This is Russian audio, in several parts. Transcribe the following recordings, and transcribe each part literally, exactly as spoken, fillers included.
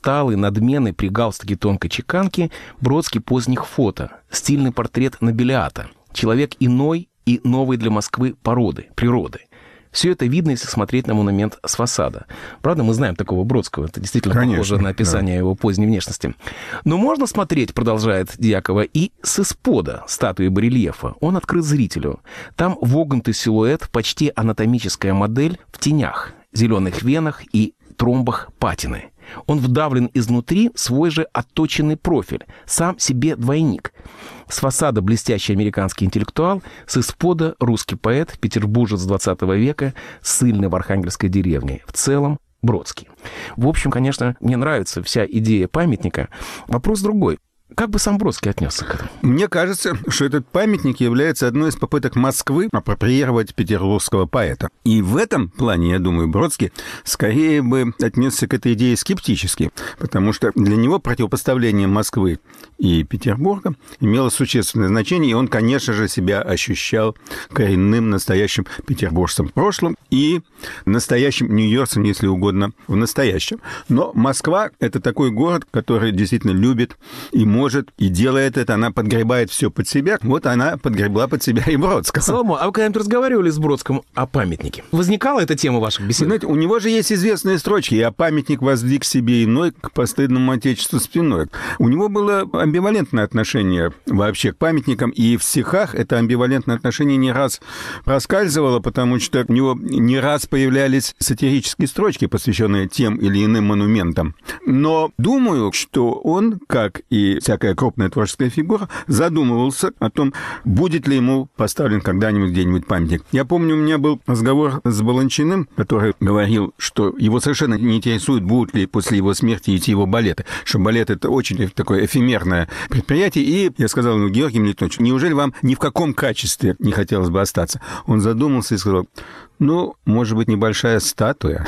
усталый, надменный, при галстуке тонкой чеканки, Бродский поздних фото, стильный портрет нобилиата, человек иной и новой для Москвы породы, природы. Все это видно, если смотреть на монумент с фасада. Правда, мы знаем такого Бродского. Это действительно Конечно, похоже на описание да. его поздней внешности. Но можно смотреть, продолжает Дьякова, и с испода статуи барельефа. Он открыт зрителю. Там вогнутый силуэт, почти анатомическая модель в тенях, зеленых венах и тромбах патины. Он вдавлен изнутри в свой же отточенный профиль, сам себе двойник. С фасада блестящий американский интеллектуал, с испода русский поэт, петербуржец двадцатого века, ссыльный в архангельской деревне. В целом Бродский. В общем, конечно, мне нравится вся идея памятника. Вопрос другой. Как бы сам Бродский отнесся к этому? Мне кажется, что этот памятник является одной из попыток Москвы апроприировать петербургского поэта. И в этом плане, я думаю, Бродский скорее бы отнесся к этой идее скептически, потому что для него противопоставление Москвы и Петербурга имело существенное значение, и он, конечно же, себя ощущал коренным настоящим петербуржцем в прошлом и настоящим нью-йоркцем, если угодно, в настоящем. Но Москва — это такой город, который действительно любит и может, и делает это, она подгребает все под себя. Вот она подгребла под себя и Бродского. Соломон, а вы когда-нибудь разговаривали с Бродским о памятнике? Возникала эта тема в ваших беседах? Знаете, у него же есть известные строчки. «Я памятник воздвиг себе иной, к постыдному отечеству спиной». У него было амбивалентное отношение вообще к памятникам, и в стихах это амбивалентное отношение не раз проскальзывало, потому что у него не раз появлялись сатирические строчки, посвященные тем или иным монументам. Но думаю, что он, как и всякая крупная творческая фигура, задумывался о том, будет ли ему поставлен когда-нибудь где-нибудь памятник. Я помню, у меня был разговор с Баланчиным, который говорил, что его совершенно не интересует, будут ли после его смерти идти его балеты, что балет — это очень такое эфемерное предприятие. И я сказал ему: Георгий Мелитонович, неужели вам ни в каком качестве не хотелось бы остаться? Он задумался и сказал: ну, может быть, небольшая статуя.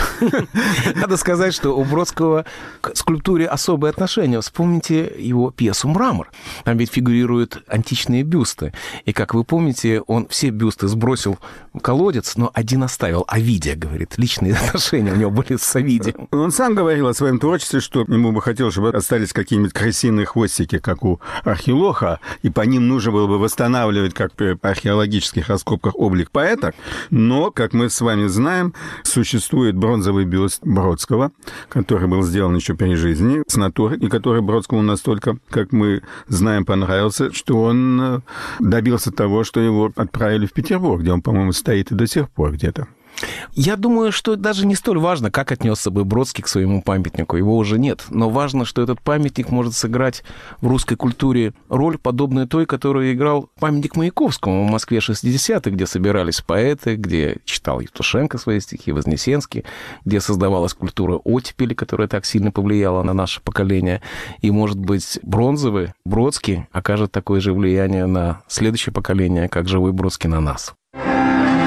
Надо сказать, что у Бродского к скульптуре особое отношение. Вспомните его пьесу «Мрамор». Там ведь фигурируют античные бюсты. И, как вы помните, он все бюсты сбросил в колодец, но один оставил. Овидия, говорит, личные отношения у него были с Овидием. Он сам говорил о своем творчестве, что ему бы хотелось, чтобы остались какие-нибудь крысиные хвостики, как у архилоха, и по ним нужно было бы восстанавливать, как при археологических раскопках, облик поэта. Но, как мы с вами знаем, существует бронзовый бюст Бродского, который был сделан еще при жизни с натуры, и который Бродскому настолько, как мы знаем, понравился, что он добился того, что его отправили в Петербург, где он, по-моему, стоит и до сих пор где-то. Я думаю, что даже не столь важно, как отнесся бы Бродский к своему памятнику. Его уже нет. Но важно, что этот памятник может сыграть в русской культуре роль, подобную той, которую играл памятник Маяковскому в Москве шестидесятых, где собирались поэты, где читал Евтушенко свои стихи, Вознесенский, где создавалась культура оттепели, которая так сильно повлияла на наше поколение. И, может быть, бронзовый Бродский окажет такое же влияние на следующее поколение, как живой Бродский на нас.